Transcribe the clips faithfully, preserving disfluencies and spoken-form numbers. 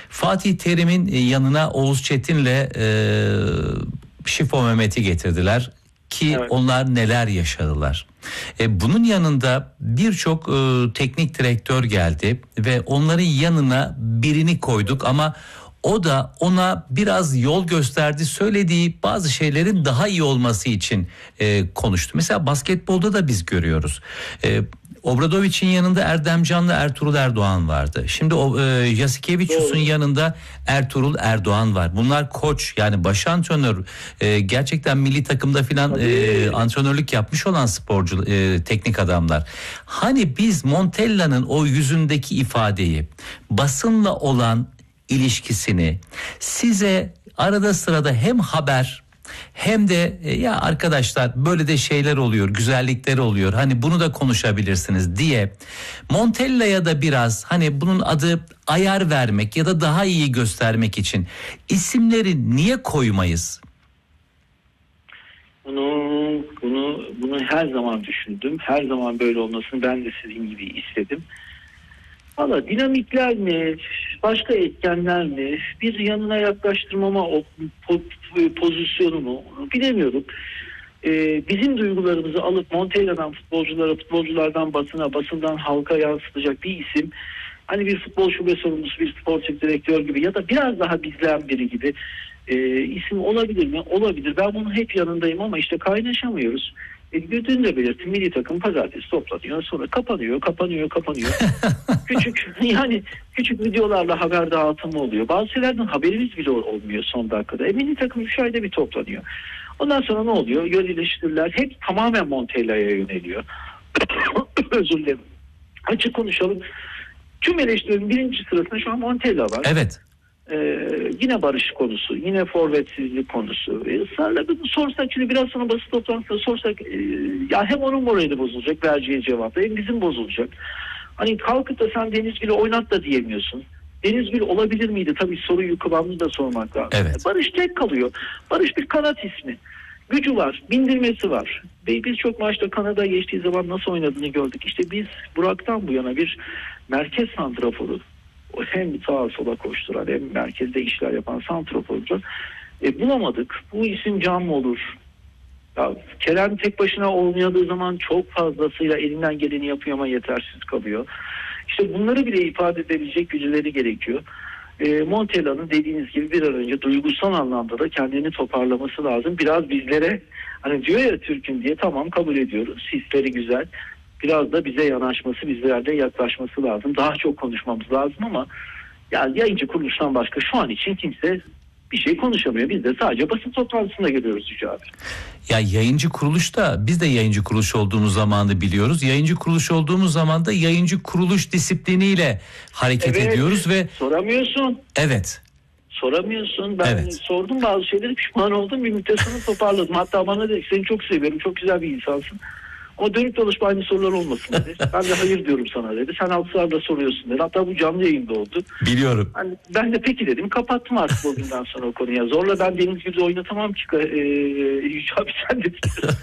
Fatih Terim'in yanına Oğuz Çetin'le e, Şifo Mehmet'i getirdiler ki evet. Onlar neler yaşadılar. E, bunun yanında birçok e, teknik direktör geldi ve onların yanına birini koyduk ama o da ona biraz yol gösterdi, söylediği bazı şeylerin daha iyi olması için e, konuştu. Mesela basketbolda da biz görüyoruz. E, Obradovic'in yanında Erdem Can'la Ertuğrul Erdoğan vardı. Şimdi o e, Jasikevičius'un yanında Ertuğrul Erdoğan var. Bunlar koç, yani baş antrenör, e, gerçekten milli takımda filan e, antrenörlük yapmış olan sporcu, e, teknik adamlar. Hani biz Montella'nın o yüzündeki ifadeyi, basınla olan ilişkisini size arada sırada hem haber hem de ya arkadaşlar böyle de şeyler oluyor, güzellikler oluyor, hani bunu da konuşabilirsiniz diye Montella'ya da biraz hani bunun adı ayar vermek ya da daha iyi göstermek için isimleri niye koymayız? Bunu bunu bunu her zaman düşündüm. Her zaman böyle olmasını ben de sizin gibi istedim. Valla dinamikler mi, başka etkenler mi, bir yanına yaklaştırmama o po- pozisyonu mu bilemiyorum. Ee, bizim duygularımızı alıp Montella'dan futbolculara, futbolculardan basına, basından halka yansıtacak bir isim, hani bir futbol şube sorumlusu, bir sportif direktör gibi ya da biraz daha bizden biri gibi e, isim olabilir mi? Olabilir. Ben bunun hep yanındayım ama işte kaynaşamıyoruz. E, dün de belirttim, milli takım pazartesi toplanıyor, sonra kapanıyor, kapanıyor, kapanıyor. küçük yani küçük videolarla haber dağıtımı oluyor. Bazı şeylerden haberimiz bile olmuyor son dakikada. E, milli takım üç ayda bir toplanıyor. Ondan sonra ne oluyor? Yön eleştiriler hep tamamen Montella'ya yöneliyor. Özür dilerim. Açık konuşalım. Tüm eleştirilerin birinci sırasında şu an Montella var. Evet. Ee, yine barış konusu, yine forvetsizlik konusu. Ee, ısrarla bunu sorsak, şimdi biraz sonra basın toplantısında sorsak, e, ya hem onun morali bozulacak vereceği cevapla, hem bizim bozulacak. Hani kalkıp da sen Denizgül'ü oynat da diyemiyorsun. Denizgül olabilir miydi? Tabii soruyu kıvamlı da sormak lazım. Evet. Barış tek kalıyor. Barış bir kanat ismi. Gücü var, bindirmesi var. Ve birçok maçta Kanada geçtiği zaman nasıl oynadığını gördük. İşte biz Burak'tan bu yana bir merkez santraforu, hem sağa sola koşturan hem merkezde işler yapan santraforcu e, bulamadık. Bu isim can mı olur? Ya, Kerem tek başına oynadığı zaman çok fazlasıyla elinden geleni yapıyor ama yetersiz kalıyor. İşte bunları bile ifade edebilecek güçleri gerekiyor. E, Montella'nın dediğiniz gibi bir an önce duygusal anlamda da kendini toparlaması lazım. Biraz bizlere, hani diyor ya Türk'ün diye, tamam kabul ediyoruz. Hisleri güzel. Biraz da bize yanaşması, bizlerde yaklaşması lazım. Daha çok konuşmamız lazım ama yani yayıncı kuruluştan başka şu an için kimse bir şey konuşamıyor. Biz de sadece basın toplantısında görüyoruz Yüce abi. Ya yayıncı kuruluşta, biz de yayıncı kuruluş olduğumuz zamanı biliyoruz. Yayıncı kuruluş olduğumuz zaman da yayıncı kuruluş disipliniyle hareket evet, ediyoruz ve soramıyorsun. Evet. Soramıyorsun. Ben evet. sordum bazı şeyleri, pişman oldum, bir müddet sonra toparladım. Hatta bana dedi seni çok seviyorum, çok güzel bir insansın. Ama dönüp dolaşıp aynı sorular olmasın dedi. Ben de hayır diyorum sana dedi. Sen altı soruyorsun dedi. Hatta bu canlı yayında oldu. Biliyorum. Yani ben de peki dedim. Kapattım artık o günden sonra o konuya. Zorla ben Denizgül'ü oynatamam ki. Ee, Yüce abi sen de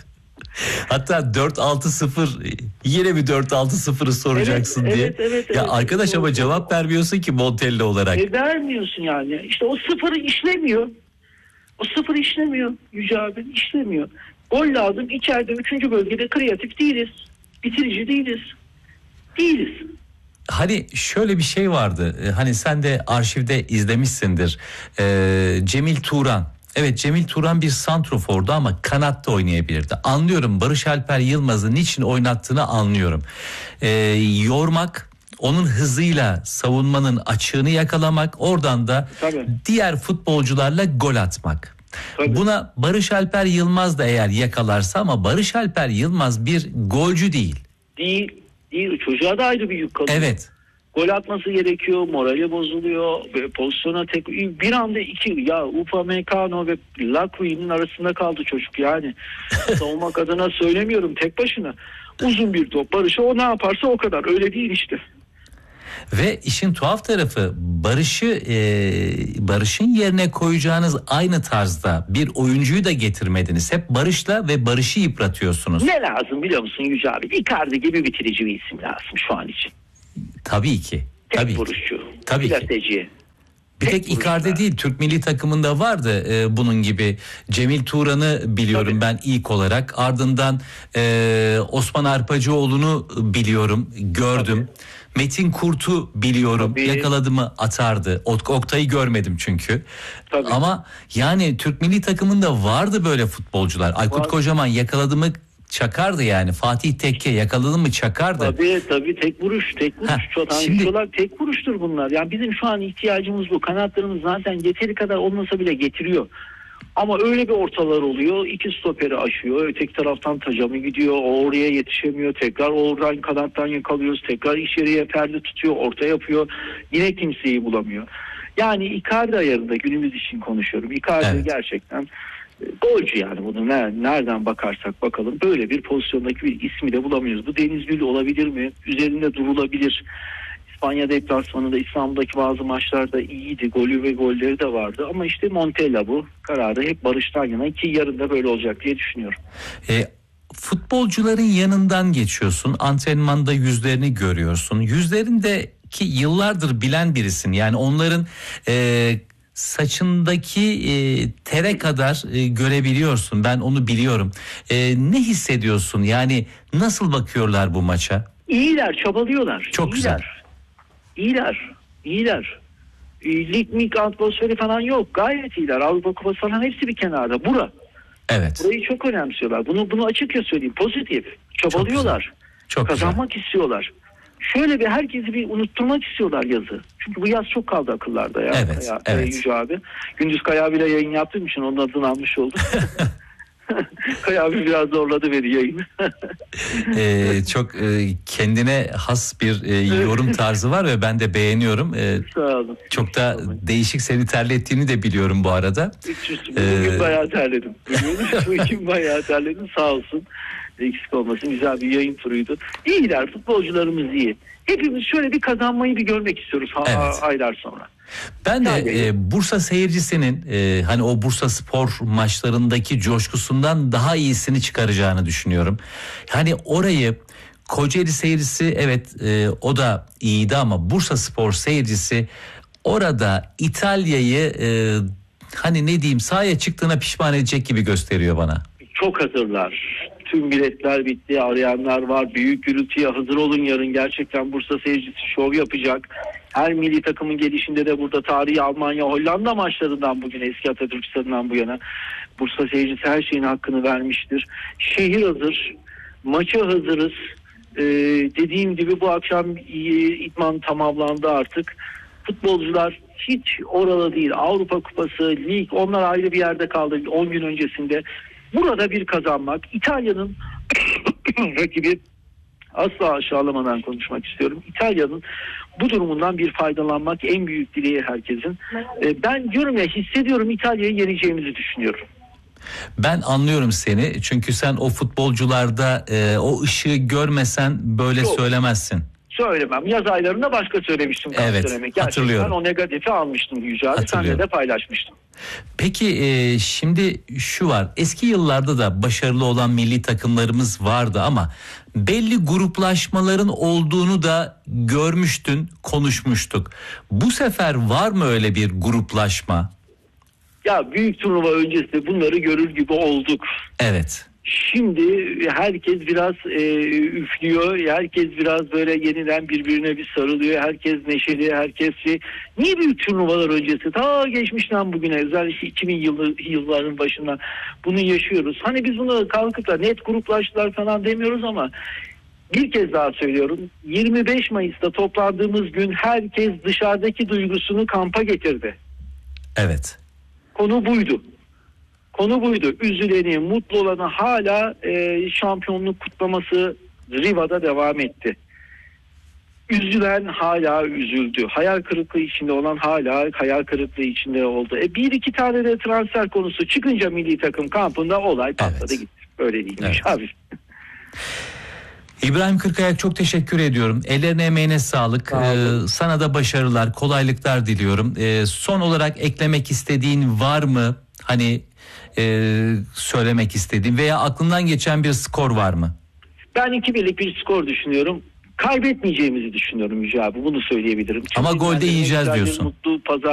Hatta dört altı sıfır yine bir dört altı sıfırı soracaksın evet, diye. Evet, evet, ya evet, arkadaş evet, ama evet. cevap vermiyorsun ki Montella olarak. E, vermiyorsun yani. İşte o sıfırı işlemiyor. O sıfır işlemiyor Yüce abi. İşlemiyor. Gol lazım. İçeride üçüncü bölgede kreatif değiliz. Bitirici değiliz. Değiliz. Hani şöyle bir şey vardı. Hani sen de arşivde izlemişsindir. Ee, Cemil Turan. Evet, Cemil Turan bir santrofordu ama kanatta oynayabilirdi. Anlıyorum, Barış Alper Yılmaz'ı niçin oynattığını anlıyorum. Ee, yormak, onun hızıyla savunmanın açığını yakalamak, oradan da Tabii. diğer futbolcularla gol atmak. Tabii. Buna Barış Alper Yılmaz da eğer yakalarsa, ama Barış Alper Yılmaz bir golcü değil. Değil. Değil. Çocuğa da ayrı bir yük kalıyor. Evet. Gol atması gerekiyor, morali bozuluyor, pozisyona tek bir anda iki, ya Upamecano ve Lacui'nin arasında kaldı çocuk yani. Savunmak adına söylemiyorum, tek başına. Uzun bir top Barış'a, o ne yaparsa o kadar, öyle değil işte. Ve işin tuhaf tarafı, Barış'ı e, Barış'ın yerine koyacağınız aynı tarzda bir oyuncuyu da getirmediniz. Hep Barış'la ve Barış'ı yıpratıyorsunuz. Ne lazım biliyor musun Yüce abi? Icardi gibi bitirici bir isim lazım şu an için. Tabii ki. Tek Tabii vuruşçu. Ki. Tabii Gazeteci. ki. Bir tek, tek Icardi değil, Türk milli takımında vardı e, bunun gibi. Cemil Turan'ı biliyorum Tabii. ben ilk olarak. Ardından e, Osman Arpacıoğlu'nu biliyorum, gördüm. Tabii. Metin Kurt'u biliyorum. Tabii. Yakaladı mı atardı. Oktay'ı görmedim çünkü. Tabii. Ama yani Türk milli takımında vardı böyle futbolcular. Aykut Var. Kocaman yakaladı mı çakardı yani. Fatih Tekke yakaladı mı çakardı. Tabii tabii tek vuruş, tek vuruş. Heh, Çok şimdi... tek vuruştur bunlar. Yani bizim şu an ihtiyacımız bu. Kanatlarımız zaten yeteri kadar olmasa bile getiriyor. Ama öyle bir ortalar oluyor. İki stoperi aşıyor. Öteki taraftan Tacamı gidiyor. O oraya yetişemiyor. Tekrar oradan kanattan yakalıyoruz. Tekrar içeriye perde tutuyor. Orta yapıyor. Yine kimseyi bulamıyor. Yani Icardi ayarında günümüz için konuşuyorum. Icardi evet. gerçekten golcü yani bunu nereden bakarsak bakalım böyle bir pozisyondaki bir ismi de bulamıyoruz. Bu Deniz Gül olabilir mi? Üzerinde durulabilir. İspanya deplasmanında İstanbul'daki bazı maçlarda iyiydi. Golü ve golleri de vardı. Ama işte Montella bu. Kararı hep Barış'tan yana ki yarın da böyle olacak diye düşünüyorum. E, futbolcuların yanından geçiyorsun. Antrenmanda yüzlerini görüyorsun. Yüzlerindeki yıllardır bilen birisin. Yani onların... E, saçındaki e, tere kadar e, görebiliyorsun. Ben onu biliyorum. E, ne hissediyorsun? Yani nasıl bakıyorlar bu maça? İyiler, çabalıyorlar. Çok İyiler. güzel. İyiler. İyiler. E, lig mig atmosferi falan yok. Gayet iyiler. Avrupa Kupası falan hepsi bir kenarda. Bura. Evet. Burayı çok önemsiyorlar. Bunu bunu açıkça söyleyeyim. Pozitif. Çabalıyorlar. Çok güzel. Çok Kazanmak güzel. istiyorlar. Şöyle bir herkesi bir unutturmak istiyorlar yazı. Çünkü bu yaz çok kaldı akıllarda ya. Evet, Kaya, evet. Yüce abi. Gündüz Kaya bile yayın yaptığım için onun adını almış oldum. Kaya abi biraz zorladı beni yayını. ee, çok e, kendine has bir e, yorum tarzı var ve ben de beğeniyorum. Ee, Sağ olun. Çok da değişik, seni terlettiğini de biliyorum bu arada. Bugün ee... bayağı terledim. Bugün bayağı terledim sağ olsun. Eksik olmasın, güzel bir yayın turuydu. İyiler, futbolcularımız iyi. Hepimiz şöyle bir kazanmayı bir görmek istiyoruz ha- evet. aylar sonra. Ben de e, Bursa seyircisinin e, hani o Bursa Spor maçlarındaki coşkusundan daha iyisini çıkaracağını düşünüyorum. Hani orayı Kocaeli seyircisi evet e, o da iyiydi ama Bursa Spor seyircisi orada İtalya'yı e, hani ne diyeyim sahaya çıktığına pişman edecek gibi gösteriyor bana. Çok hazırlar. Tüm biletler bitti. Arayanlar var. Büyük gürültüye hazır olun yarın. Gerçekten Bursa seyircisi şov yapacak. Her milli takımın gelişinde de burada tarihi Almanya, Hollanda maçlarından bugün eski Atatürk Stadı'ndan bu yana Bursa seyircisi her şeyin hakkını vermiştir. Şehir hazır. Maça hazırız. Ee, dediğim gibi bu akşam idman tamamlandı artık. Futbolcular hiç oralı değil. Avrupa Kupası, lig onlar ayrı bir yerde kaldı on gün öncesinde. Burada bir kazanmak, İtalya'nın rakibi asla aşağılamadan konuşmak istiyorum. İtalya'nın bu durumundan bir faydalanmak en büyük dileği herkesin. Ee, ben diyorum ya hissediyorum İtalya'yı yeneceğimizi düşünüyorum. Ben anlıyorum seni çünkü sen o futbolcularda e, o ışığı görmesen böyle Yok. söylemezsin. Söylemem. Yaz aylarında başka söylemiştim. Evet, hatırlıyorum. Ben o negatifi almıştım Yüce abi. Senle de paylaşmıştım. Peki e, şimdi şu var. Eski yıllarda da başarılı olan milli takımlarımız vardı ama belli gruplaşmaların olduğunu da görmüştün, konuşmuştuk. Bu sefer var mı öyle bir gruplaşma? Ya büyük turnuva öncesi bunları görür gibi olduk. Evet. Şimdi herkes biraz e, üflüyor, herkes biraz böyle yeniden birbirine bir sarılıyor, herkes neşeli, herkes şey. Niye büyük turnuvalar öncesi? Ta geçmişten bugüne, özellikle iki bin yılı, yılların başından bunu yaşıyoruz. Hani biz bunu kalkıp da net gruplaştılar falan demiyoruz ama bir kez daha söylüyorum. yirmi beş Mayıs'ta toplandığımız gün herkes dışarıdaki duygusunu kampa getirdi. Evet. Konu buydu. Konu buydu. Üzüleni, mutlu olanı hala e, şampiyonluk kutlaması Riva'da devam etti. Üzülen hala üzüldü. Hayal kırıklığı içinde olan hala hayal kırıklığı içinde oldu. E, bir iki tane de transfer konusu çıkınca milli takım kampında olay patladı evet. gitti. Öyle değilmiş evet. abi. İbrahim Kırkayak çok teşekkür ediyorum. Ellerine emeğine sağlık. Ee, sana da başarılar, kolaylıklar diliyorum. Ee, son olarak eklemek istediğin var mı? Hani e, söylemek istediğin veya aklından geçen bir skor var mı? Ben iki birlik bir skor düşünüyorum. Kaybetmeyeceğimizi düşünüyorum Yüce abi. Bunu söyleyebilirim. Ama golde yiyeceğiz diyorsun. Mutlu pazar